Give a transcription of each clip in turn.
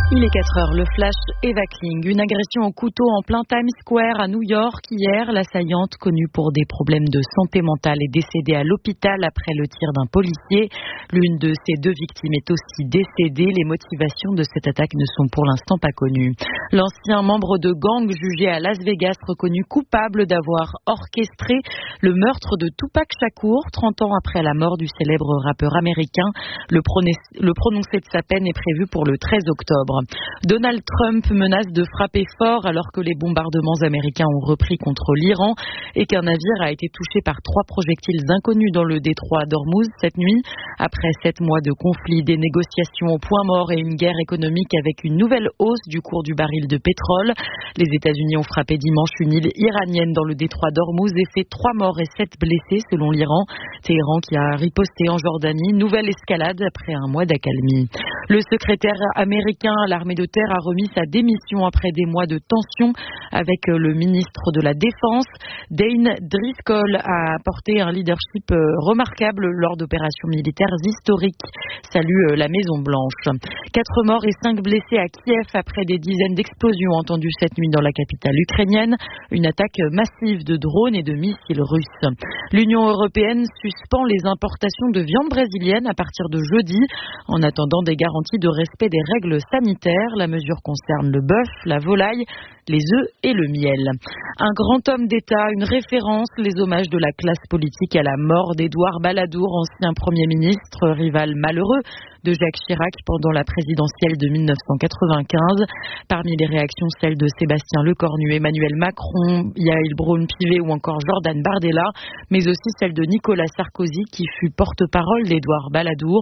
Il est 4 heures, le flash Eva Kling. Une agression au couteau en plein Times Square à New York. Hier, l'assaillante, connue pour des problèmes de santé mentale, est décédée à l'hôpital après le tir d'un policier. L'une de ses deux victimes est aussi décédée. Les motivations de cette attaque ne sont pour l'instant pas connues. L'ancien membre de gang jugé à Las Vegas, reconnu coupable d'avoir orchestré le meurtre de Tupac Shakur, 30 ans après la mort du célèbre rappeur américain. Le prononcé de sa peine est prévu pour le 13 octobre. Donald Trump menace de frapper fort alors que les bombardements américains ont repris contre l'Iran et qu'un navire a été touché par 3 projectiles inconnus dans le détroit d'Ormuz cette nuit. Après 7 mois de conflit, des négociations au point mort et une guerre économique avec une nouvelle hausse du cours du baril de pétrole, les États-Unis ont frappé dimanche une île iranienne dans le détroit d'Ormuz et fait 3 morts et 7 blessés selon l'Iran. Téhéran qui a riposté en Jordanie. Nouvelle escalade après un mois d'accalmie. Le secrétaire américain à l'armée de terre a remis sa démission après des mois de tension avec le ministre de la Défense. Dane Driscoll a apporté un leadership remarquable lors d'opérations militaires historiques. Salue la Maison-Blanche. 4 morts et 5 blessés à Kiev après des dizaines d'explosions entendues cette nuit dans la capitale ukrainienne. Une attaque massive de drones et de missiles russes. L'Union européenne suspend les importations de viande brésilienne à partir de jeudi en attendant des garanties de respect des règles sanitaires. La mesure concerne le bœuf, la volaille, les œufs et le miel. Un grand homme d'État, une référence, les hommages de la classe politique à la mort d'Édouard Balladur, ancien Premier ministre, rival malheureux de Jacques Chirac pendant la présidentielle de 1995. Parmi les réactions, celles de Sébastien Lecornu, Emmanuel Macron, Yael Braun-Pivet ou encore Jordan Bardella, mais aussi celle de Nicolas Sarkozy qui fut porte-parole d'Édouard Balladur.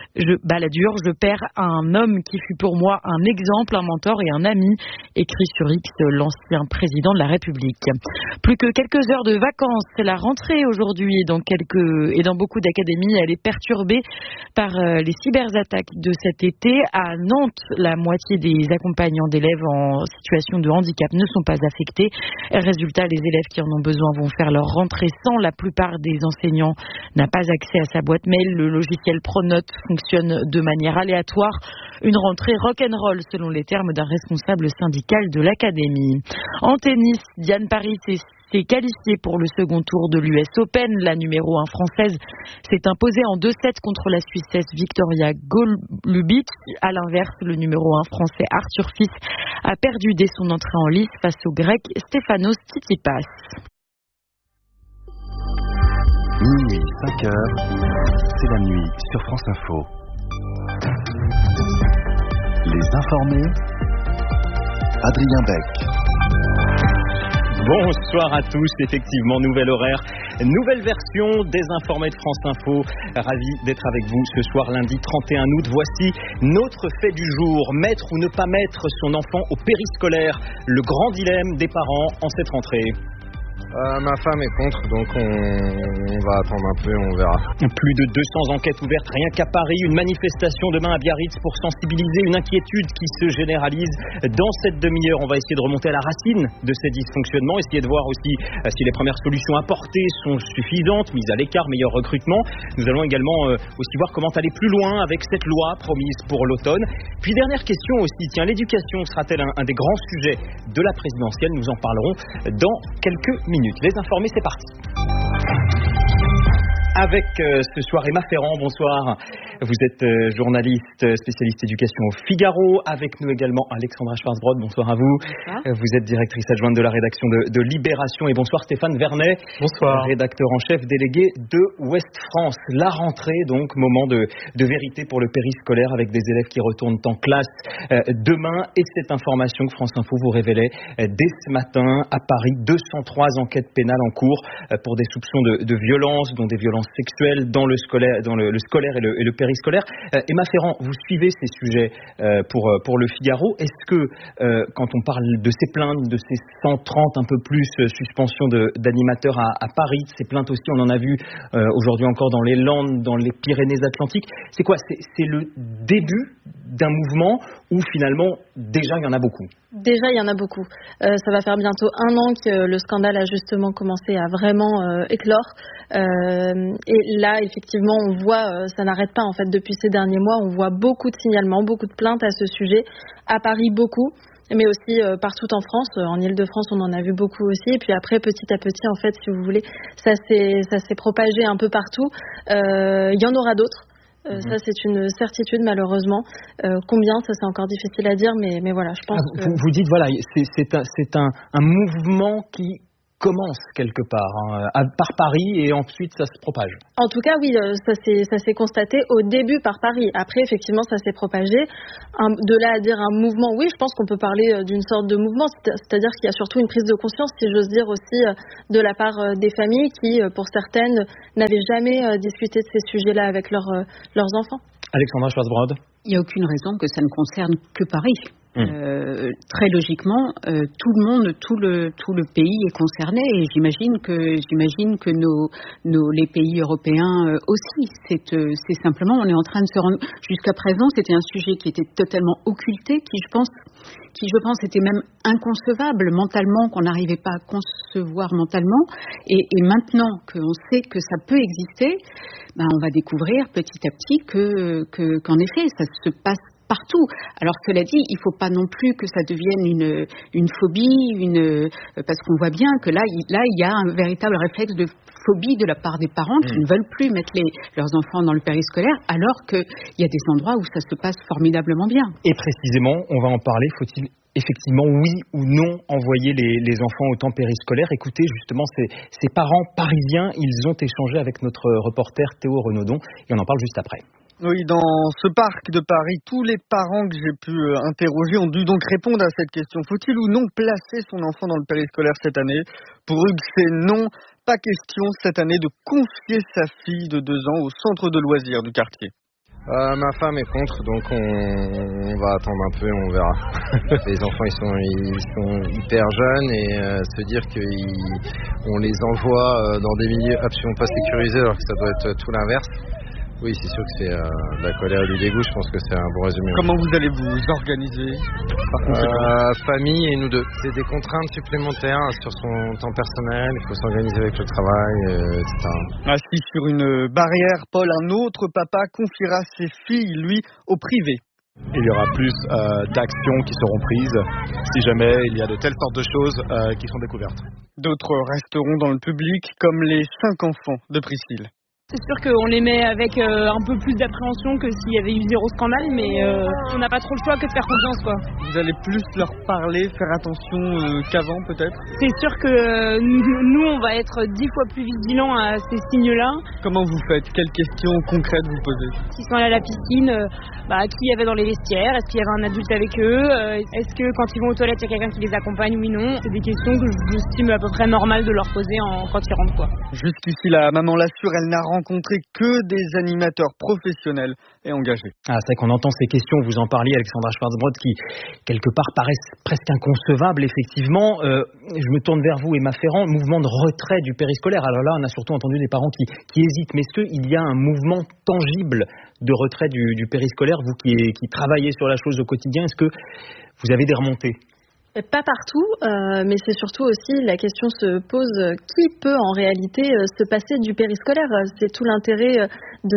Je perds un homme qui fut pour moi un exemple, un mentor et un ami, écrit sur X l'ancien président de la République. Plus que quelques heures de vacances, c'est la rentrée aujourd'hui et dans beaucoup d'académies, elle est perturbée par les cyberattaques de cet été. À Nantes, la moitié des accompagnants d'élèves en situation de handicap ne sont pas affectés. Résultat, les élèves qui en ont besoin vont faire leur rentrée sans. La plupart des enseignants n'ont pas accès à sa boîte mail. Le logiciel Pronote fonctionne de manière aléatoire. Une rentrée rock'n'roll selon les termes d'un responsable syndical de l'académie. En tennis, Diane Paris s'est qualifiée pour le second tour de l'US Open. La numéro 1 française s'est imposée en 2-7 contre la Suissesse Victoria Golubic. À l'inverse, le numéro 1 français Arthur Fils a perdu dès son entrée en lice face au grec Stefanos Tsitsipas. Minuit, 5 heures, c'est la nuit sur France Info. Les informés, Adrien Beck. Bonsoir à tous, effectivement, nouvel horaire, nouvelle version des informés de France Info. Ravi d'être avec vous ce soir, lundi 31 août. Voici notre fait du jour. Mettre ou ne pas mettre son enfant au périscolaire. Le grand dilemme des parents en cette rentrée. Ma femme est contre, donc on va attendre un peu, on verra. Plus de 200 enquêtes ouvertes rien qu'à Paris. Une manifestation demain à Biarritz pour sensibiliser. Une inquiétude qui se généralise. Dans cette demi-heure, on va essayer de remonter à la racine de ces dysfonctionnements, essayer de voir aussi si les premières solutions apportées sont suffisantes, mises à l'écart, meilleur recrutement. Nous allons également aussi voir comment aller plus loin avec cette loi promise pour l'automne. Puis dernière question aussi, l'éducation sera-t-elle un des grands sujets de la présidentielle? Nous en parlerons dans quelques minutes. Les informés, c'est parti. Avec ce soir Emma Ferrand, bonsoir. Vous êtes journaliste, spécialiste éducation au Figaro. Avec nous également Alexandra Schwarzbrod, bonsoir à vous. Bonsoir. Vous êtes directrice adjointe de la rédaction de Libération. Et bonsoir Stéphane Vernet, bonsoir. Rédacteur en chef délégué de Ouest France. La rentrée, donc, moment de vérité pour le périscolaire avec des élèves qui retournent en classe demain. Et cette information que France Info vous révélait dès ce matin à Paris, 203 enquêtes pénales en cours pour des soupçons de violence, dont des violences sexuelles dans le scolaire et le périscolaire. Emma Ferrand, vous suivez ces sujets pour le Figaro. Est-ce que quand on parle de ces plaintes, de ces 130 un peu plus suspensions d'animateurs à Paris, ces plaintes aussi, on en a vu aujourd'hui encore dans les Landes, dans les Pyrénées-Atlantiques, c'est quoi? C'est le début d'un mouvement où finalement déjà il y en a beaucoup. Déjà, il y en a beaucoup. Ça va faire bientôt 1 an que le scandale a justement commencé à vraiment éclore. Et là, effectivement, on voit, ça n'arrête pas en fait depuis ces derniers mois. On voit beaucoup de signalements, beaucoup de plaintes à ce sujet. À Paris, beaucoup. Mais aussi partout en France. En Île-de-France, on en a vu beaucoup aussi. Et puis après, petit à petit, en fait, si vous voulez, ça s'est propagé un peu partout. Il y en aura d'autres. Ça, c'est une certitude, malheureusement. Combien, ça, c'est encore difficile à dire, mais voilà, je pense que... Vous dites, voilà, c'est un mouvement qui commence quelque part, par Paris, et ensuite ça se propage. En tout cas, oui, ça s'est constaté au début par Paris. Après, effectivement, ça s'est propagé. De là à dire un mouvement, oui, je pense qu'on peut parler d'une sorte de mouvement. C'est-à-dire qu'il y a surtout une prise de conscience, si j'ose dire aussi, de la part des familles qui, pour certaines, n'avaient jamais discuté de ces sujets-là avec leurs enfants. Alexandra Schwarzbrod. Il n'y a aucune raison que ça ne concerne que Paris. Très logiquement, tout le monde, tout le pays est concerné, et j'imagine que les pays européens aussi. C'est simplement, on est en train de se rendre. Jusqu'à présent, c'était un sujet qui était totalement occulté, qui je pense était même inconcevable mentalement, qu'on n'arrivait pas à concevoir mentalement. Et maintenant qu'on sait que ça peut exister, on va découvrir petit à petit qu'en effet, ça se passe partout. Alors cela dit, il ne faut pas non plus que ça devienne une phobie, parce qu'on voit bien que là, il y a un véritable réflexe de phobie de la part des parents qui ne veulent plus mettre leurs enfants dans le périscolaire, alors qu'il y a des endroits où ça se passe formidablement bien. Et précisément, on va en parler, faut-il effectivement, oui ou non, envoyer les enfants au temps périscolaire? Écoutez, justement, ces parents parisiens, ils ont échangé avec notre reporter Théo Renaudon, et on en parle juste après. Oui, dans ce parc de Paris, tous les parents que j'ai pu interroger ont dû donc répondre à cette question. Faut-il ou non placer son enfant dans le périscolaire cette année? Pour eux, c'est non. Pas question cette année de confier sa fille de 2 ans au centre de loisirs du quartier. Ma femme est contre, donc on va attendre un peu et on verra. Les enfants, ils sont hyper jeunes, et se dire qu'on les envoie dans des milieux absolument pas sécurisés alors que ça doit être tout l'inverse. Oui, c'est sûr que c'est de la colère et du dégoût, je pense que c'est un bon résumé. Comment vous allez vous organiser? Famille et nous deux. C'est des contraintes supplémentaires sur son temps personnel, il faut s'organiser avec le travail, etc. Assis sur une barrière, Paul, un autre papa, confiera ses filles, lui, au privé. Il y aura plus d'actions qui seront prises si jamais il y a de telles sortes de choses qui sont découvertes. D'autres resteront dans le public, comme les 5 enfants de Priscille. C'est sûr qu'on les met avec un peu plus d'appréhension que s'il y avait eu 0 scandale, mais on n'a pas trop le choix que de faire confiance, quoi. Vous allez plus leur parler, faire attention qu'avant peut-être? C'est sûr que nous, on va être 10 fois plus vigilants à ces signes-là. Comment vous faites? Quelles questions concrètes vous posez? S'ils sont allés à la piscine, qui y avait dans les vestiaires? Est-ce qu'il y avait un adulte avec eux? Est-ce que quand ils vont aux toilettes, il y a quelqu'un qui les accompagne? Oui, non. C'est des questions que j'estime à peu près normales de leur poser quand ils rentrent, quoi. Jusqu'ici, la maman l'assure, elle n'a rencontré que des animateurs professionnels et engagés. C'est vrai qu'on entend ces questions, vous en parliez, Alexandra Schwarzbrod, qui quelque part paraissent presque inconcevables, effectivement. Je me tourne vers vous, Emma Ferrand, mouvement de retrait du périscolaire. Alors là, on a surtout entendu des parents qui hésitent, mais est-ce qu'il y a un mouvement tangible de retrait du périscolaire, vous qui travaillez sur la chose au quotidien, est-ce que vous avez des remontées? Pas partout, mais c'est surtout aussi la question se pose, qui peut en réalité se passer du périscolaire? C'est tout l'intérêt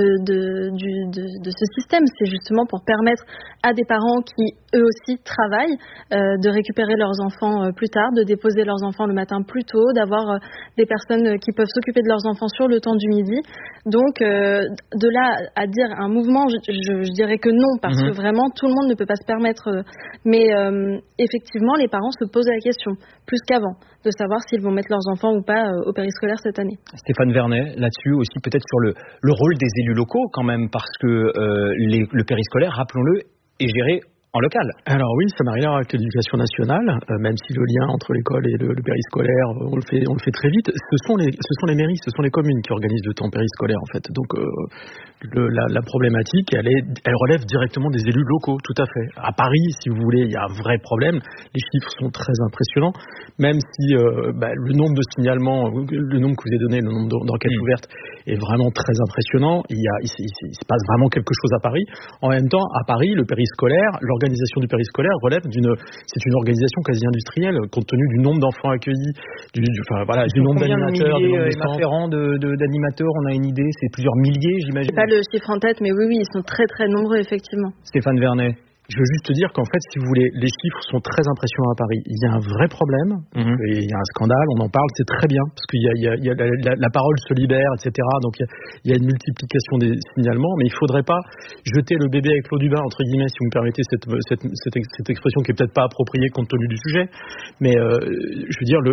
de ce système, c'est justement pour permettre à des parents qui eux aussi travaillent de récupérer leurs enfants plus tard, de déposer leurs enfants le matin plus tôt, d'avoir des personnes qui peuvent s'occuper de leurs enfants sur le temps du midi. Donc de là à dire un mouvement, je dirais que non, parce que vraiment tout le monde ne peut pas se permettre, mais effectivement les parents se posent la question, plus qu'avant, de savoir s'ils vont mettre leurs enfants ou pas au périscolaire cette année. Stéphane Vernet, là-dessus aussi, peut-être sur le rôle des élus locaux quand même, parce que le périscolaire, rappelons-le, est géré en local. Alors oui, ça n'a rien à voir avec l'éducation nationale, même si le lien entre l'école et le périscolaire, on le fait très vite. Ce sont les mairies, ce sont les communes qui organisent le temps périscolaire en fait. Donc la problématique, elle relève directement des élus locaux, tout à fait. À Paris, si vous voulez, il y a un vrai problème. Les chiffres sont très impressionnants, même si le nombre de signalements, le nombre que vous avez donné, le nombre d'enquêtes ouvertes est vraiment très impressionnant. Il se passe vraiment quelque chose à Paris. En même temps, à Paris, le périscolaire, l'organisation du périscolaire relève c'est une organisation quasi industrielle, compte tenu du nombre d'enfants accueillis, du nombre d'animateurs, du nombre d'animateurs, on a une idée, c'est plusieurs milliers, j'imagine. J'ai pas le chiffre en tête, mais oui, ils sont très très nombreux, effectivement. Stéphane Vernet. Je veux juste te dire qu'en fait, si vous voulez, les chiffres sont très impressionnants à Paris. Il y a un vrai problème, et il y a un scandale, on en parle, c'est très bien, parce qu'il y a la parole se libère, etc. Donc il y a une multiplication des signalements, mais il ne faudrait pas jeter le bébé avec l'eau du bain, entre guillemets, si vous me permettez cette expression qui est peut-être pas appropriée compte tenu du sujet. Mais je veux dire,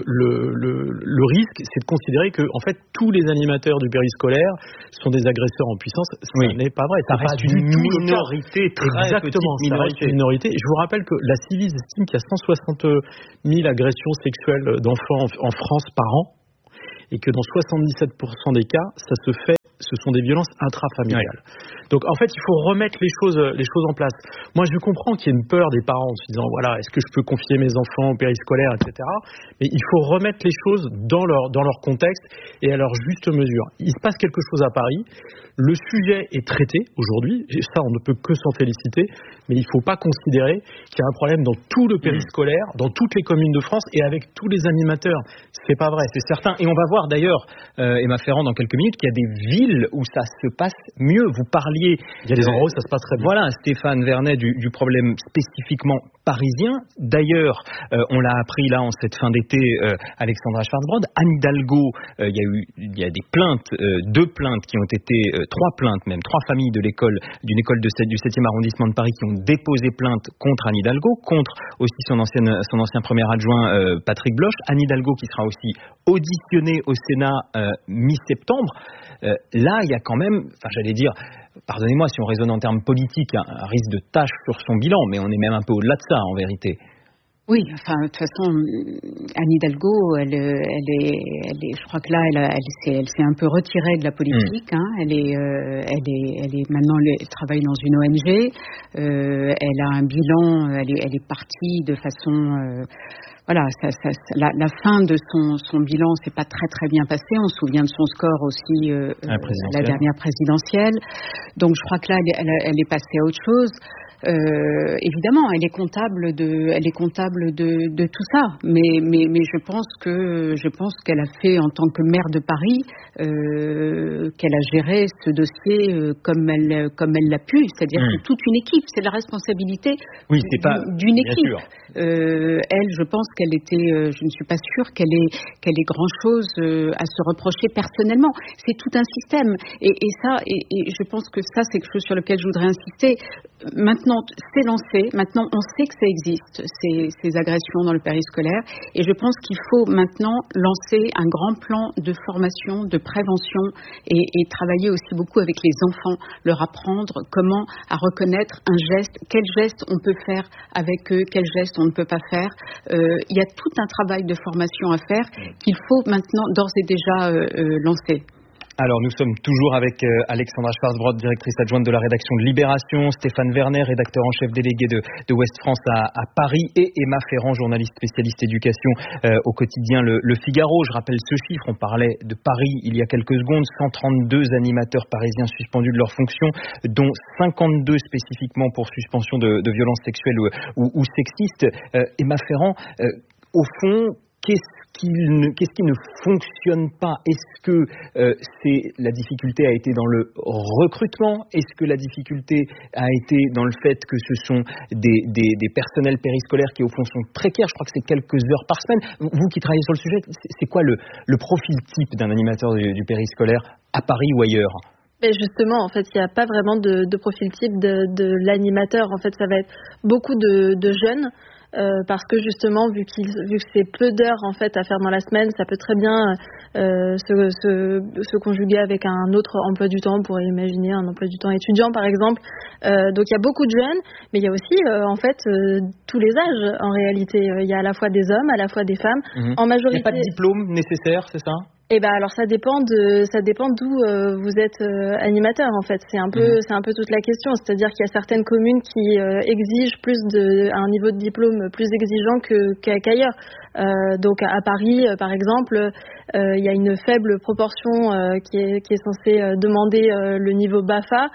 le risque, c'est de considérer que en fait, tous les animateurs du périscolaire sont des agresseurs en puissance. Ce n'est pas vrai. Ça reste une minorité, très petite minorité. Une minorité. Je vous rappelle que la Civis estime qu'il y a 160 000 agressions sexuelles d'enfants en France par an et que dans 77% des cas, ce sont des violences intrafamiliales. Donc en fait, il faut remettre les choses en place. Moi, je comprends qu'il y ait une peur des parents en se disant voilà, est-ce que je peux confier mes enfants au périscolaire, etc. Mais il faut remettre les choses dans leur contexte et à leur juste mesure. Il se passe quelque chose à Paris. Le sujet est traité aujourd'hui, et ça on ne peut que s'en féliciter, mais il ne faut pas considérer qu'il y a un problème dans tout le périscolaire, dans toutes les communes de France et avec tous les animateurs. C'est pas vrai, c'est certain. Et on va voir d'ailleurs, Emma Ferrand, dans quelques minutes, qu'il y a des villes où ça se passe mieux. Vous parliez... Il y a des endroits où ça se passe très bien. Voilà, Stéphane Vernet, du problème spécifiquement parisien. D'ailleurs, on l'a appris là en cette fin d'été, Alexandra Schwarzbrod, Anne Hidalgo, il y a des plaintes, 2 plaintes qui ont été... 3 plaintes même, 3 familles d'une école du 7e arrondissement de Paris qui ont déposé plainte contre Anne Hidalgo, contre aussi son ancien premier adjoint Patrick Bloch. Anne Hidalgo qui sera aussi auditionnée au Sénat mi-septembre. Là, il y a quand même, j'allais dire, pardonnez-moi si on raisonne en termes politiques, un risque de tache sur son bilan, mais on est même un peu au-delà de ça en vérité. Oui, de toute façon, Anne Hidalgo, elle est, je crois que là, elle s'est un peu retirée de la politique. Elle est maintenant, elle travaille dans une ONG. Elle a un bilan. Elle est partie de façon. La fin de son bilan s'est pas très très bien passé. On se souvient de son score aussi à la dernière présidentielle. Donc je crois que là, elle est passée à autre chose. Évidemment, elle est comptable de tout ça, mais je pense qu'elle a fait en tant que maire de Paris, qu'elle a géré ce dossier comme elle l'a pu, c'est-à-dire que toute une équipe, c'est la responsabilité d'une équipe. Elle, je pense qu'elle était, je ne suis pas sûre qu'elle ait grand chose à se reprocher personnellement. C'est tout un système, et je pense que ça, c'est quelque chose sur lequel je voudrais insister. Maintenant, c'est lancé. Maintenant, on sait que ça existe, ces agressions dans le périscolaire. Et je pense qu'il faut maintenant lancer un grand plan de formation, de prévention et travailler aussi beaucoup avec les enfants, leur apprendre comment à reconnaître un geste, quel geste on peut faire avec eux, quel geste on ne peut pas faire. Il y a tout un travail de formation à faire qu'il faut maintenant d'ores et déjà lancer. Alors nous sommes toujours avec Alexandra Schwarzbrod, directrice adjointe de la rédaction de Libération, Stéphane Vernet, rédacteur en chef délégué de Ouest France à Paris, et Emma Ferrand, journaliste spécialiste éducation au quotidien Le Figaro. Je rappelle ce chiffre, on parlait de Paris il y a quelques secondes, 132 animateurs parisiens suspendus de leurs fonctions, dont 52 spécifiquement pour suspension de violences sexuelles ou sexistes. Emma Ferrand, au fond, qu'est-ce qui ne fonctionne pas? Est-ce que la difficulté a été dans le recrutement? Est-ce que la difficulté a été dans le fait que ce sont des personnels périscolaires qui au fond sont précaires? Je crois que c'est quelques heures par semaine. Vous qui travaillez sur le sujet, c'est quoi le profil type d'un animateur du périscolaire à Paris ou ailleurs? Mais justement, en fait, il n'y a pas vraiment de profil type de l'animateur. En fait, ça va être beaucoup de jeunes. Parce que justement, vu que c'est peu d'heures en fait à faire dans la semaine, ça peut très bien se conjuguer avec un autre emploi du temps. On pourrait imaginer un emploi du temps étudiant, par exemple. Donc il y a beaucoup de jeunes, mais il y a aussi en fait tous les âges en réalité. Il y a à la fois des hommes, à la fois des femmes. En majorité. Il n'y a pas de diplôme nécessaire, c'est ça? Alors ça dépend d'où vous êtes animateur en fait. C'est un peu toute la question. C'est-à-dire qu'il y a certaines communes qui exigent un niveau de diplôme plus exigeant qu'ailleurs. Donc à Paris par exemple, il y a une faible proportion qui est censée demander le niveau BAFA.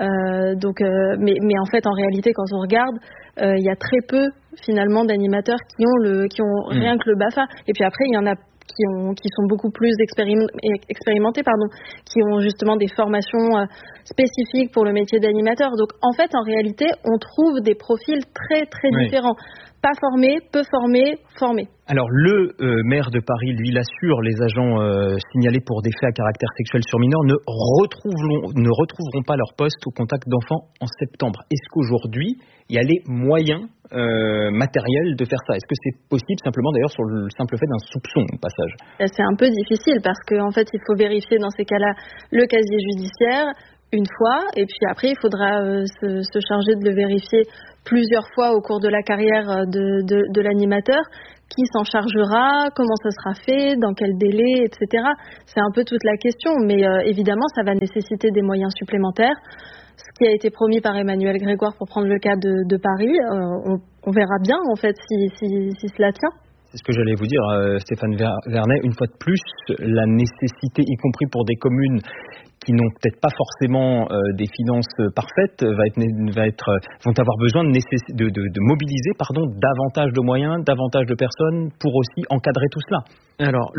Mais en fait en réalité quand on regarde, il y a très peu finalement d'animateurs qui ont rien que le BAFA. Et puis après il y en a qui sont beaucoup plus expérimentés, qui ont justement des formations spécifiques pour le métier d'animateur. Donc en fait, en réalité, on trouve des profils très très différents. Pas formés, peu formés, formés. Alors le maire de Paris, lui, l'assure, les agents signalés pour des faits à caractère sexuel sur mineurs ne retrouveront pas leur poste au contact d'enfants en septembre. Est-ce qu'aujourd'hui, il y a les moyens matériels de faire ça? Est-ce que c'est possible simplement d'ailleurs sur le simple fait d'un soupçon au passage? C'est un peu difficile parce qu'en fait, il faut vérifier dans ces cas-là le casier judiciaire une fois et puis après, il faudra se charger de le vérifier plusieurs fois au cours de la carrière de l'animateur. Qui s'en chargera, comment ça sera fait, dans quel délai, etc. C'est un peu toute la question, mais évidemment, ça va nécessiter des moyens supplémentaires. Ce qui a été promis par Emmanuel Grégoire pour prendre le cas de Paris, on verra bien en fait si cela tient. C'est ce que j'allais vous dire, Stéphane Vernet, une fois de plus, la nécessité, y compris pour des communes qui n'ont peut-être pas forcément des finances parfaites, vont avoir besoin de mobiliser davantage de moyens, davantage de personnes pour aussi encadrer tout cela. Alors,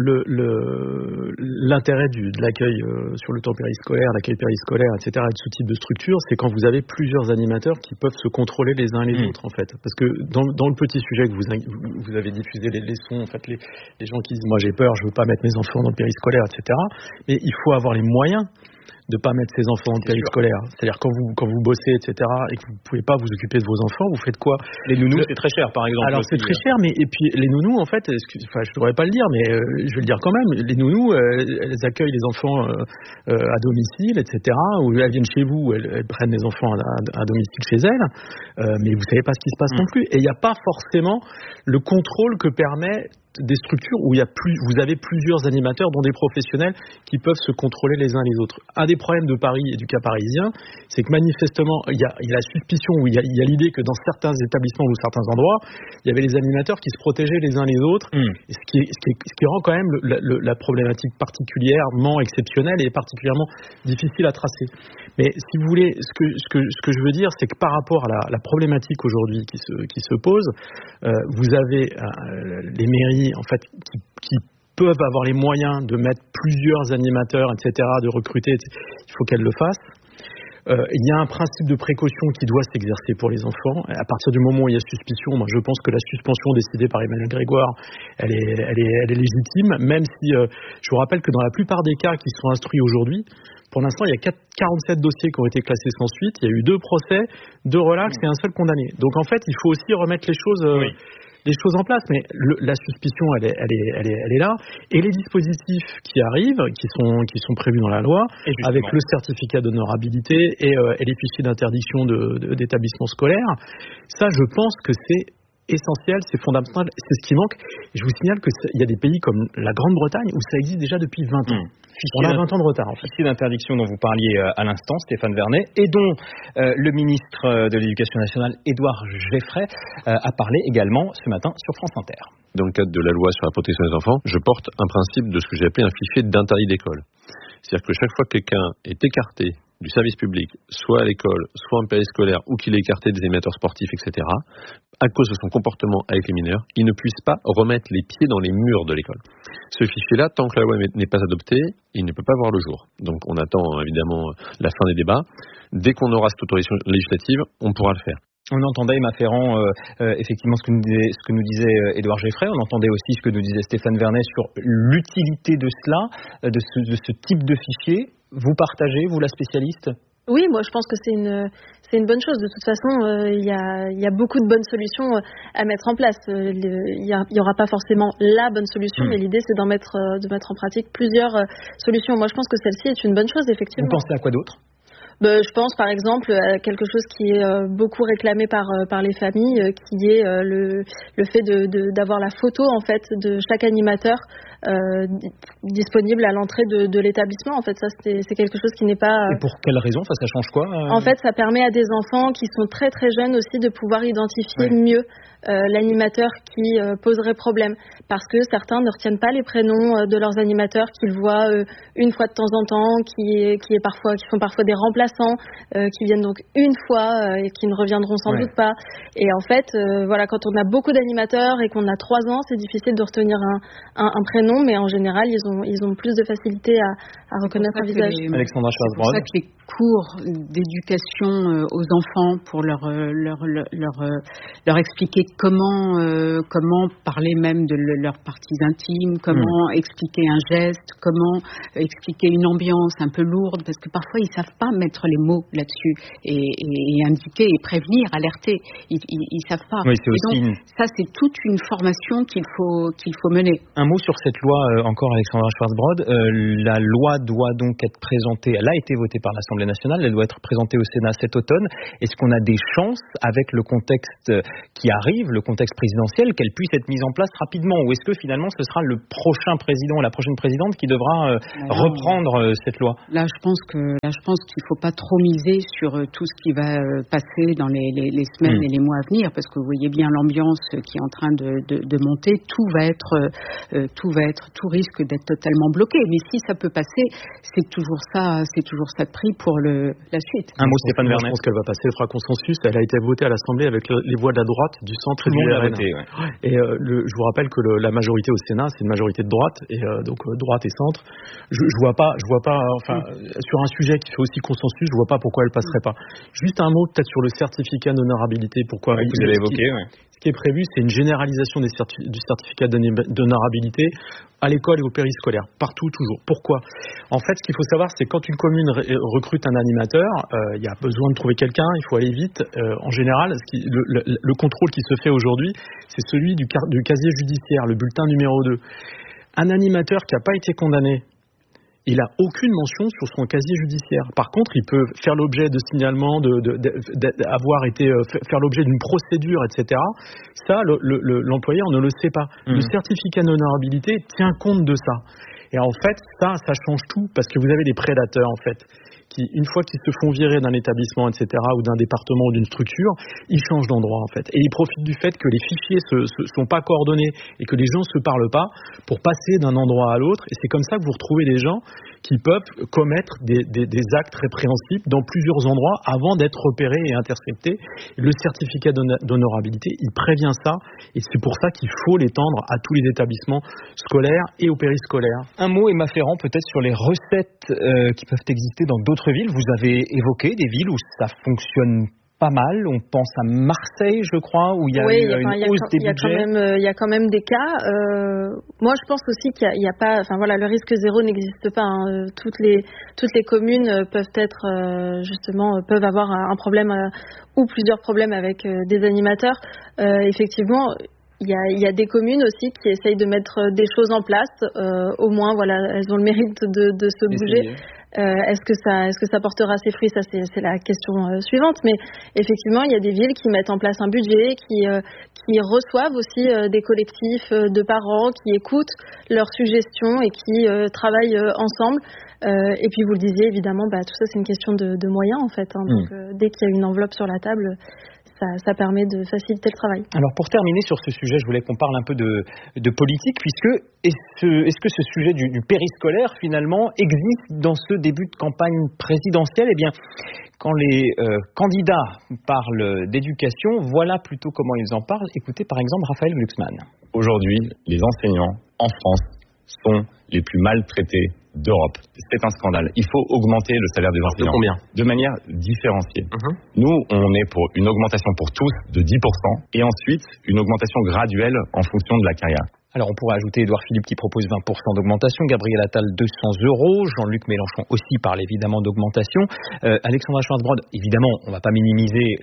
l'intérêt de l'accueil sur le temps périscolaire, l'accueil périscolaire, etc., et de ce type de structure, c'est quand vous avez plusieurs animateurs qui peuvent se contrôler les uns les autres, en fait. Parce que dans le petit sujet que vous avez diffusé les sons, en fait, les gens qui disent « moi j'ai peur, je veux pas mettre mes enfants dans le périscolaire, etc. » Mais il faut avoir les moyens de pas mettre ses enfants dans le périscolaire. C'est-à-dire quand vous bossez, etc., et que vous pouvez pas vous occuper de vos enfants, vous faites quoi? Les nounous, c'est très cher, par exemple. Alors c'est très cher, mais et puis les nounous, en fait, je devrais pas le dire, mais je vais le dire quand même. Les nounous, elles accueillent les enfants à domicile, etc. Ou elles viennent chez vous, elles prennent les enfants à domicile chez elles, mais vous savez pas ce qui se passe non plus. Et il n'y a pas forcément le contrôle que permet des structures où vous avez plusieurs animateurs, dont des professionnels qui peuvent se contrôler les uns les autres. Un des problèmes de Paris et du cas parisien, c'est que manifestement, il y a la suspicion, ou il y a l'idée que dans certains établissements ou certains endroits, il y avait les animateurs qui se protégeaient les uns les autres, et ce qui rend quand même la problématique particulièrement exceptionnelle et particulièrement difficile à tracer. Mais si vous voulez, ce que je veux dire, c'est que par rapport à la problématique aujourd'hui qui se pose, vous avez les mairies en fait qui peuvent avoir les moyens de mettre plusieurs animateurs, etc., de recruter, il faut qu'elles le fassent. Il y a un principe de précaution qui doit s'exercer pour les enfants. À partir du moment où il y a suspicion, moi je pense que la suspension décidée par Emmanuel Grégoire, elle est légitime, même si je vous rappelle que dans la plupart des cas qui sont instruits aujourd'hui, pour l'instant, il y a 47 dossiers qui ont été classés sans suite, il y a eu 2 procès, 2 relax et un seul condamné. Donc en fait, il faut aussi remettre les choses en place, mais la suspicion elle est là, et les dispositifs qui arrivent, qui sont prévus dans la loi, avec le certificat d'honorabilité et les fichiers d'interdiction d'établissements scolaires, ça je pense que c'est essentiel, c'est fondamental, c'est ce qui manque. Et je vous signale qu'il y a des pays comme la Grande-Bretagne où ça existe déjà depuis 20 ans. On a 20 ans de retard en fait. Fichier d'interdiction dont vous parliez à l'instant, Stéphane Vernet, et dont le ministre de l'Éducation nationale, Édouard Geffray, a parlé également ce matin sur France Inter. Dans le cadre de la loi sur la protection des enfants, je porte un principe de ce que j'ai appelé un fichier d'interdit d'école. C'est-à-dire que chaque fois que quelqu'un est écarté du service public, soit à l'école, soit en périscolaire, ou qu'il est écarté des animateurs sportifs, etc., à cause de son comportement avec les mineurs, il ne puisse pas remettre les pieds dans les murs de l'école. Ce fichier-là, tant que la loi n'est pas adoptée, il ne peut pas voir le jour. Donc on attend évidemment la fin des débats. Dès qu'on aura cette autorisation législative, on pourra le faire. On entendait, Emma Ferrand, effectivement ce que nous disait Édouard Geffray. On entendait aussi ce que nous disait Stéphane Vernet sur l'utilité de cela, de ce type de fichier. Vous partagez, vous, la spécialiste ? Oui, moi je pense que c'est une bonne chose. De toute façon, il y a beaucoup de bonnes solutions à mettre en place. Il y aura pas forcément la bonne solution, mais l'idée c'est de mettre en pratique plusieurs solutions. Moi je pense que celle-ci est une bonne chose, effectivement. Vous pensez à quoi d'autre ? Je pense par exemple à quelque chose qui est beaucoup réclamé par les familles, qui est le fait d'avoir la photo en fait de chaque animateur disponibles à l'entrée de l'établissement. En fait, ça c'est quelque chose qui n'est pas. Et pour quelle raison? Ça change quoi? En fait, ça permet à des enfants qui sont très très jeunes aussi de pouvoir identifier mieux l'animateur qui poserait problème, parce que certains ne retiennent pas les prénoms de leurs animateurs qu'ils voient une fois de temps en temps, qui font parfois des remplaçants, qui viennent donc une fois et qui ne reviendront sans doute pas. Et en fait, quand on a beaucoup d'animateurs et qu'on a 3 ans, c'est difficile de retenir un prénom, mais en général, ils ont plus de facilité à reconnaître un visage. Alexandra Schwarzbrod. C'est pour ça que les cours d'éducation aux enfants, pour leur expliquer comment parler même de leurs parties intimes, comment expliquer un geste, comment expliquer une ambiance un peu lourde, parce que parfois ils savent pas mettre les mots là-dessus et indiquer et prévenir, alerter. Ils savent pas. Oui, c'est aussi donc, ça c'est toute une formation qu'il faut mener. Un mot sur cette loi encore, Alexandra Schwarzbrod. La loi doit donc être présentée. Elle a été votée par l'Assemblée nationale. Elle doit être présentée au Sénat cet automne. Est-ce qu'on a des chances, avec le contexte qui arrive, le contexte présidentiel, qu'elle puisse être mise en place rapidement, ou est-ce que finalement ce sera le prochain président ou la prochaine présidente qui devra reprendre cette loi? Là, je pense qu'il ne faut pas trop miser sur tout ce qui va passer dans les semaines et les mois à venir, parce que vous voyez bien l'ambiance qui est en train de monter. Tout risque d'être totalement bloqué. Mais si ça peut passer, c'est toujours ça de prix pour la suite. Un mot, Stéphane Vernet. Je pense qu'elle va passer, elle fera consensus. Elle a été votée à l'Assemblée avec les voix de la droite, du centre et du RN. Et je vous rappelle que la majorité au Sénat, c'est une majorité de droite, et donc droite et centre. Je vois pas, sur un sujet qui fait aussi consensus, je vois pas pourquoi elle passerait pas. Juste un mot peut-être sur le certificat d'honorabilité. Pourquoi vous l'avez évoqué. Ce qui est prévu, c'est une généralisation du certificat d'honorabilité à l'école et au périscolaire, partout, toujours. Pourquoi? En fait, ce qu'il faut savoir, c'est quand une commune recrute un animateur, il y a besoin de trouver quelqu'un, il faut aller vite. En général, le contrôle qui se fait aujourd'hui, c'est celui du casier judiciaire, le bulletin numéro 2. Un animateur qui n'a pas été condamné, il n'a aucune mention sur son casier judiciaire. Par contre, il peut faire l'objet de signalements, avoir été faire l'objet d'une procédure, etc. Ça, l'employeur ne le sait pas. Le certificat d'honorabilité tient compte de ça. Et en fait, ça change tout, parce que vous avez des prédateurs, en fait, qui, une fois qu'ils se font virer d'un établissement, etc., ou d'un département ou d'une structure, ils changent d'endroit, en fait. Et ils profitent du fait que les fichiers sont pas coordonnés et que les gens se parlent pas pour passer d'un endroit à l'autre. Et c'est comme ça que vous retrouvez des gens qui peuvent commettre des actes répréhensibles dans plusieurs endroits avant d'être repérés et interceptés. Le certificat d'honorabilité, il prévient ça, et c'est pour ça qu'il faut l'étendre à tous les établissements scolaires et au périscolaire. Un mot, Emma Ferrand, peut-être sur les recettes qui peuvent exister dans d'autres villes. Vous avez évoqué des villes où ça fonctionne pas mal. On pense à Marseille, je crois, où il y a une hausse des budgets. Il y a quand même des cas. Moi, je pense aussi qu'il y a pas. Enfin voilà, le risque zéro n'existe pas. Hein. Toutes les communes peuvent avoir un problème ou plusieurs problèmes avec des animateurs. Effectivement. Il y a des communes aussi qui essayent de mettre des choses en place. Au moins, voilà, elles ont le mérite de se bouger. Est-ce que ça portera ses fruits? Ça, c'est la question suivante. Mais effectivement, il y a des villes qui mettent en place un budget, qui reçoivent aussi des collectifs de parents, qui écoutent leurs suggestions et qui travaillent ensemble. Et puis, vous le disiez, évidemment, tout ça, c'est une question de moyens, en fait. Hein. Donc, dès qu'il y a une enveloppe sur la table, ça permet de faciliter le travail. Alors pour terminer sur ce sujet, je voulais qu'on parle un peu de politique, puisque est-ce que ce sujet du périscolaire finalement existe dans ce début de campagne présidentielle? Eh bien, quand les candidats parlent d'éducation, voilà plutôt comment ils en parlent. Écoutez par exemple Raphaël Glucksmann. Aujourd'hui, les enseignants en France sont les plus maltraités d'Europe. C'est un scandale. Il faut augmenter le salaire des enseignants. Combien? De manière différenciée. Nous, on est pour une augmentation pour tous de 10% et ensuite une augmentation graduelle en fonction de la carrière. Alors on pourrait ajouter Édouard Philippe qui propose 20% d'augmentation, Gabriel Attal 200 €, Jean-Luc Mélenchon aussi parle évidemment d'augmentation. Alexandra Schwarzbrod, évidemment, on ne va pas minimiser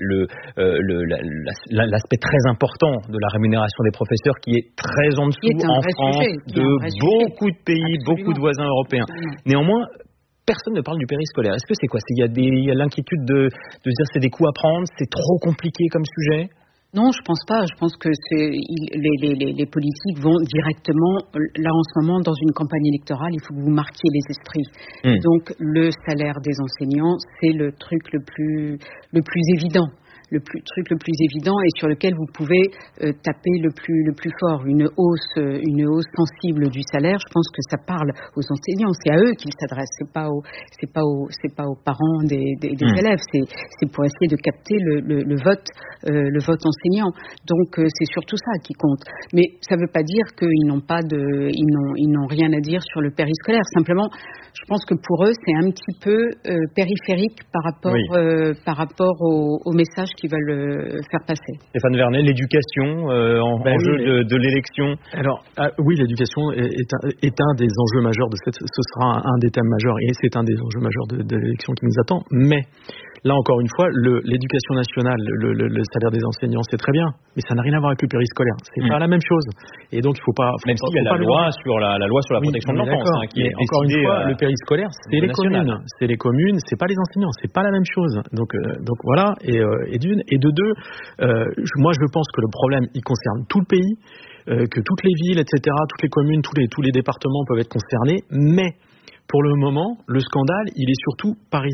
l'aspect très important de la rémunération des professeurs qui est très en dessous en France de beaucoup de pays, beaucoup de voisins européens. Néanmoins, personne ne parle du périscolaire. Est-ce que c'est quoi? Il y a l'inquiétude de se dire c'est des coups à prendre, c'est trop compliqué comme sujet? Non, je pense pas. Je pense que les politiques vont directement, là en ce moment, dans une campagne électorale, il faut que vous marquiez les esprits. Donc, le salaire des enseignants, c'est le truc le plus évident. Le truc le plus évident et sur lequel vous pouvez taper le plus fort. Une hausse sensible du salaire, je pense que ça parle aux enseignants. C'est à eux qu'ils s'adressent. C'est pas aux parents des élèves. C'est pour essayer de capter le vote enseignant. Donc c'est surtout ça qui compte. Mais ça ne veut pas dire qu'ils n'ont rien à dire sur le périscolaire. Simplement, je pense que pour eux, c'est un petit peu périphérique par rapport au message qu'ils veulent faire passer. Stéphane Vernet, l'éducation enjeu de l'élection. Alors oui, l'éducation est un des enjeux majeurs ce sera un des thèmes majeurs et c'est un des enjeux majeurs de l'élection qui nous attend. Mais là encore une fois, l'éducation nationale, le salaire des enseignants, c'est très bien, mais ça n'a rien à voir avec le périscolaire. C'est pas la même chose. Et donc il faut pas. Même s'il y a la loi sur la protection de l'enfance, qui est encore une fois, le périscolaire, c'est les communes, c'est pas les enseignants, c'est pas la même chose. Donc voilà. Et d'une et de deux, moi je pense que le problème il concerne tout le pays, que toutes les villes, etc., toutes les communes, tous les départements peuvent être concernés, mais pour le moment, le scandale, il est surtout parisien.